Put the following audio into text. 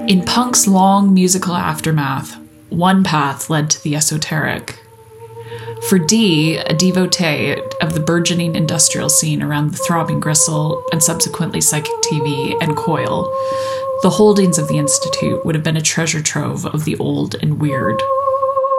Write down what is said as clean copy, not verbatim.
In punk's long musical aftermath, one path led to the esoteric. For Dee, a devotee of the burgeoning industrial scene around the Throbbing Gristle and subsequently Psychic TV and Coil, the holdings of the Institute would have been a treasure trove of the old and weird.